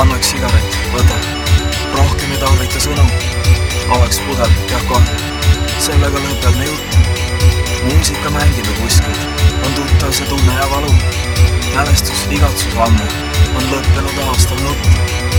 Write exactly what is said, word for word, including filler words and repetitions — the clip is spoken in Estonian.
anna üks sigaret, võta. Rohkem ei tarvita sõnu. Oleks pudel, jah kohe. Sellega lõpeb me jutt. Muusika mängib ja kuskil. On tuttav see tunne ja valu. Mälestus, igatsus ammu. On lõppenud aastal nutt.